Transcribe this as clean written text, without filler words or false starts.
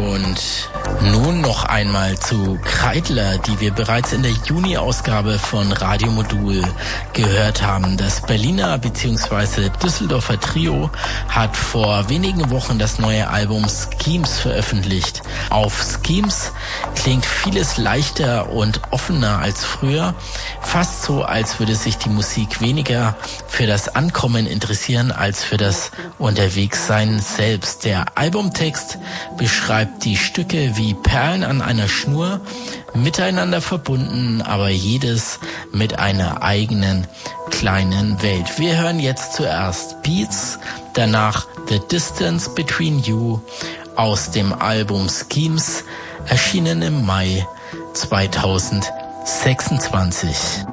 Und nun noch einmal zu Kreidler, die wir bereits in der Juni-Ausgabe von Radio Modul gehört haben. Das Berliner bzw. Düsseldorfer Trio hat vor wenigen Wochen das neue Album Schemes veröffentlicht. Auf Schemes klingt vieles leichter und offener als früher. Fast so, als würde sich die Musik weniger für das Ankommen interessieren als für das Unterwegssein selbst. Der Albumtext beschreibt die Stücke wie Perlen an einer Schnur, miteinander verbunden, aber jedes mit einer eigenen kleinen Welt. Wir hören jetzt zuerst Beats, danach The Distance Between You aus dem Album Schemes, erschienen im Mai 2026.